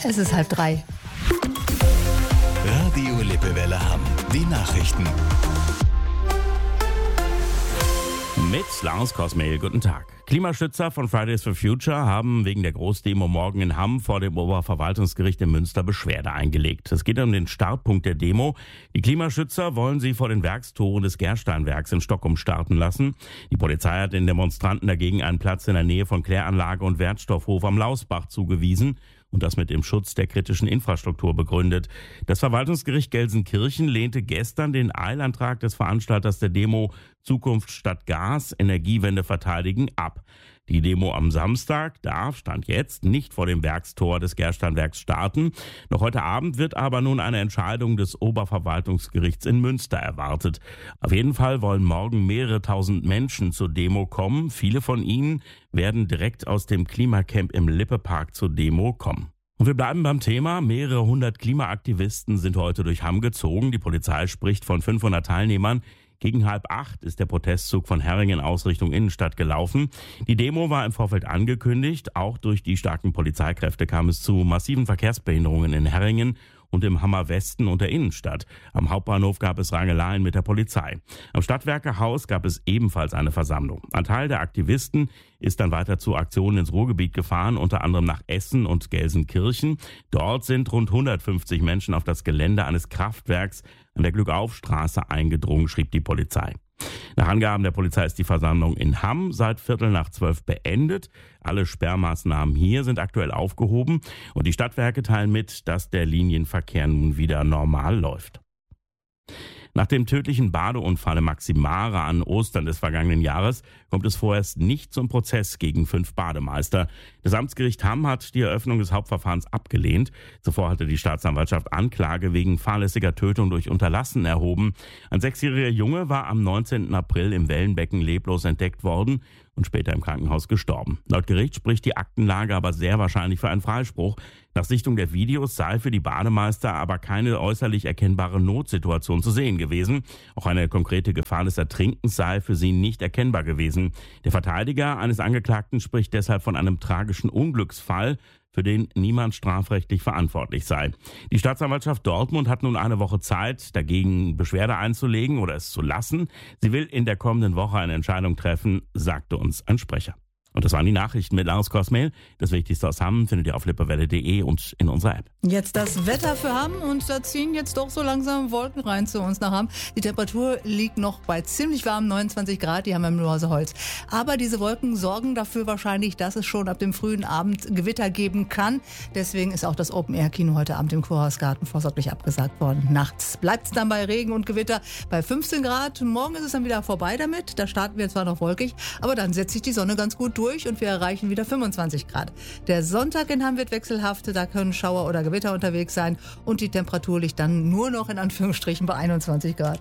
Es ist 2:30. Radio Lippewelle Hamm. Die Nachrichten. Mit Lars Kosmehl, guten Tag. Klimaschützer von Fridays for Future haben wegen der Großdemo morgen in Hamm vor dem Oberverwaltungsgericht in Münster Beschwerde eingelegt. Es geht um den Startpunkt der Demo. Die Klimaschützer wollen sie vor den Werkstoren des Gersteinwerks in Stockholm starten lassen. Die Polizei hat den Demonstranten dagegen einen Platz in der Nähe von Kläranlage und Wertstoffhof am Lausbach zugewiesen und das mit dem Schutz der kritischen Infrastruktur begründet. Das Verwaltungsgericht Gelsenkirchen lehnte gestern den Eilantrag des Veranstalters der Demo Zukunft statt Gas, Energiewende verteidigen ab. Die Demo am Samstag darf, Stand jetzt, nicht vor dem Werkstor des Gersteinwerks starten. Noch heute Abend wird aber nun eine Entscheidung des Oberverwaltungsgerichts in Münster erwartet. Auf jeden Fall wollen morgen mehrere tausend Menschen zur Demo kommen. Viele von ihnen werden direkt aus dem Klimacamp im Lippepark zur Demo kommen. Und wir bleiben beim Thema. Mehrere hundert Klimaaktivisten sind heute durch Hamm gezogen. Die Polizei spricht von 500 Teilnehmern. Gegen 7:30 ist der Protestzug von Herringen aus Richtung Innenstadt gelaufen. Die Demo war im Vorfeld angekündigt. Auch durch die starken Polizeikräfte kam es zu massiven Verkehrsbehinderungen in Herringen und im Hammer Westen und der Innenstadt. Am Hauptbahnhof gab es Rangeleien mit der Polizei. Am Stadtwerkehaus gab es ebenfalls eine Versammlung. Ein Teil der Aktivisten ist dann weiter zu Aktionen ins Ruhrgebiet gefahren, unter anderem nach Essen und Gelsenkirchen. Dort sind rund 150 Menschen auf das Gelände eines Kraftwerks an der Glückaufstraße eingedrungen, schrieb die Polizei. Nach Angaben der Polizei ist die Versammlung in Hamm seit 11:45 beendet. Alle Sperrmaßnahmen hier sind aktuell aufgehoben und die Stadtwerke teilen mit, dass der Linienverkehr nun wieder normal läuft. Nach dem tödlichen Badeunfall im Maximara an Ostern des vergangenen Jahres kommt es vorerst nicht zum Prozess gegen 5 Bademeister. Das Amtsgericht Hamm hat die Eröffnung des Hauptverfahrens abgelehnt. Zuvor hatte die Staatsanwaltschaft Anklage wegen fahrlässiger Tötung durch Unterlassen erhoben. Ein 6-jähriger Junge war am 19. April im Wellenbecken leblos entdeckt worden und später im Krankenhaus gestorben. Laut Gericht spricht die Aktenlage aber sehr wahrscheinlich für einen Freispruch. Nach Sichtung der Videos sei für die Bademeister aber keine äußerlich erkennbare Notsituation zu sehen gewesen. Auch eine konkrete Gefahr des Ertrinkens sei für sie nicht erkennbar gewesen. Der Verteidiger eines Angeklagten spricht deshalb von einem tragischen Unglücksfall, für den niemand strafrechtlich verantwortlich sei. Die Staatsanwaltschaft Dortmund hat nun eine Woche Zeit, dagegen Beschwerde einzulegen oder es zu lassen. Sie will in der kommenden Woche eine Entscheidung treffen, sagte uns ein Sprecher. Und das waren die Nachrichten mit Lars Kosmehl. Das Wichtigste aus Hamm findet ihr auf lippewelle.de und in unserer App. Jetzt das Wetter für Hamm und da ziehen jetzt doch so langsam Wolken rein zu uns nach Hamm. Die Temperatur liegt noch bei ziemlich warmen 29 Grad, die haben wir im Neuhauser-Holz. Aber diese Wolken sorgen dafür wahrscheinlich, dass es schon ab dem frühen Abend Gewitter geben kann. Deswegen ist auch das Open-Air-Kino heute Abend im Kurhausgarten vorsorglich abgesagt worden. Nachts bleibt es dann bei Regen und Gewitter bei 15 Grad. Morgen ist es dann wieder vorbei damit. Da starten wir zwar noch wolkig, aber dann setzt sich die Sonne ganz gut durch und wir erreichen wieder 25 Grad. Der Sonntag in Hamm wird wechselhaft, da können Schauer oder Gewitter unterwegs sein und die Temperatur liegt dann nur noch in Anführungsstrichen bei 21 Grad.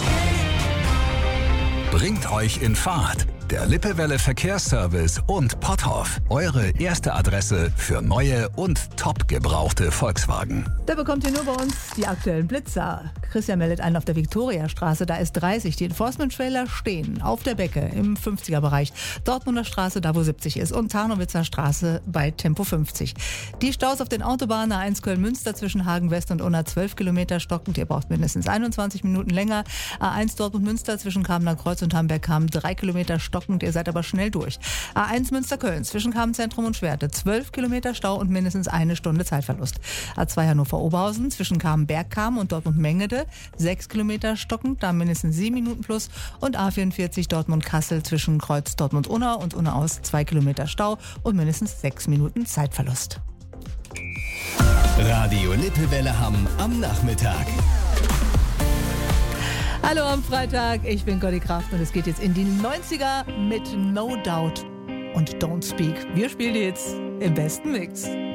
Bringt euch in Fahrt. Der Lippewelle Verkehrsservice und Potthoff. Eure erste Adresse für neue und top gebrauchte Volkswagen. Da bekommt ihr nur bei uns die aktuellen Blitzer. Christian meldet einen auf der Viktoriastraße, da ist 30. Die Enforcement-Trailer stehen auf der Becke im 50er-Bereich. Dortmunder Straße, da wo 70 ist. Und Tarnowitzer Straße bei Tempo 50. Die Staus auf den Autobahnen A1 Köln-Münster zwischen Hagen West und Unna 12 Kilometer stockend. Ihr braucht mindestens 21 Minuten länger. A1 Dortmund-Münster zwischen Kamener Kreuz und Hamberg-Kamm 3 Kilometer stockend. Ihr seid aber schnell durch. A1 Münster-Köln zwischen Kamen-Zentrum und Schwerte 12 Kilometer Stau und mindestens 1 Stunde Zeitverlust. A2 Hannover-Oberhausen zwischen Kamen-Bergkamen und Dortmund-Mengede 6 Kilometer stockend, da mindestens 7 Minuten plus. Und A44 Dortmund-Kassel zwischen Kreuz Dortmund-Unna und Unna aus 2 Kilometer Stau und mindestens 6 Minuten Zeitverlust. Radio Lippewelle Hamm am Nachmittag. Hallo am Freitag, ich bin Conny Kraft und es geht jetzt in die 90er mit No Doubt und Don't Speak. Wir spielen jetzt im besten Mix.